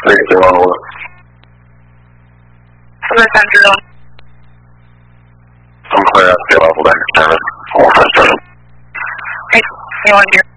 3-2-1. Silver 10-1. I'm clear out the level back to 7. All first person. Okay, 1-0.